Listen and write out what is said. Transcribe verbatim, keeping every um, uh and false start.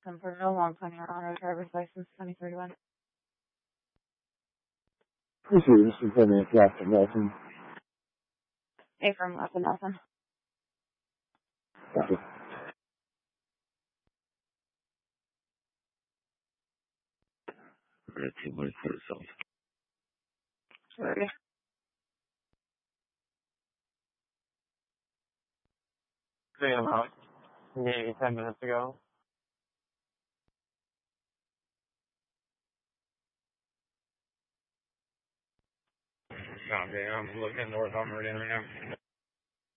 Confirm no long time your honor driver's license twenty thirty-one. Appreciate you, Mister President. Captain Nelson. A from Left and Nelson. Copy. Red two one for itself. Sorry. Damn, huh? Maybe ten minutes ago. Copy. I'm looking north on Meridian right now.